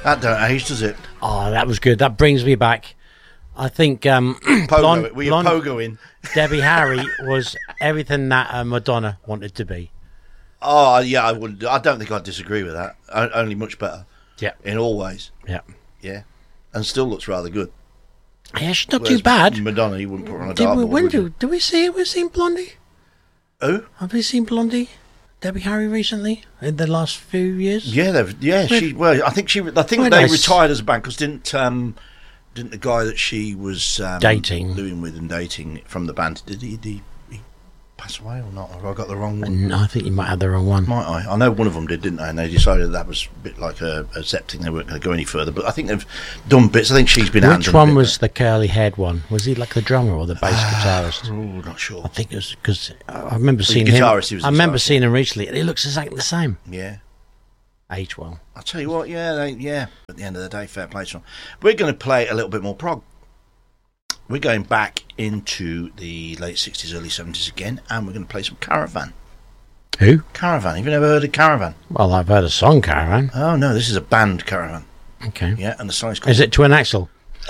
That don't age, does it? Oh, that was good. That brings me back. I think Pogo, were you pogoing? Debbie Harry was everything that Madonna wanted to be. Oh, yeah, I wouldn't. I don't think I'd disagree with that. Only much better. Yeah. In all ways. Yeah. Yeah. And still looks rather good. Yeah, she's not too bad. Madonna, you wouldn't put her on a dartboard, Did we see it? We've seen Blondie? Who? Have we seen Blondie? Debbie Harry recently? In the last few years? Yeah, I think they retired as a band because didn't the guy that she was living with and dating from the band, did he pass away or not? Have I got the wrong one? No, I think you might have the wrong one. Might I? I know one of them did, didn't they? And they decided that was a bit like accepting they weren't going to go any further. But I think they've done bits. I think she's been out. Which one was the curly-haired one? Was he like the drummer or the bass guitarist? Oh, not sure. I think it was because I remember seeing him. I remember seeing him recently, and he looks exactly the same. Yeah. Age well. I'll tell you what, yeah. At the end of the day, fair play to them. We're going to play a little bit more prog. We're going back into the late 60s, early 70s again, and we're going to play some Caravan. Who? Caravan. Have you never heard of Caravan? Well, I've heard a song, Caravan. Oh, no, this is a band, Caravan. Okay. Yeah, and the song is called... Is it Twin Axel?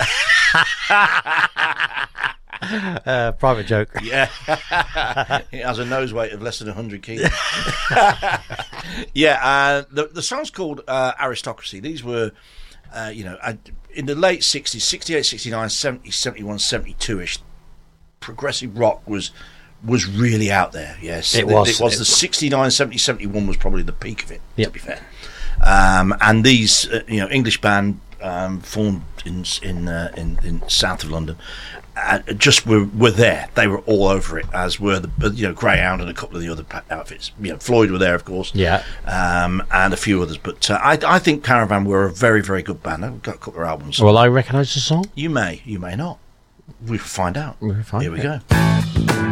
Private joke. Yeah. It has a nose weight of less than 100 kilos. Yeah, the song's called Aristocracy. These were, in the late 60s, 68, 69, 70, 71, 72-ish, progressive rock was really out there, yes. It was. The 69, 70, 71 was probably the peak of it, yep. To be fair. And these, English band formed in south of London, just were there. They were all over it, as were the Greyhound and a couple of the other outfits. Floyd were there, of course. Yeah. And a few others. But I think Caravan were a very, very good band. I've got a couple of albums. Will I recognise the song? You may not. We'll find out. Here we go.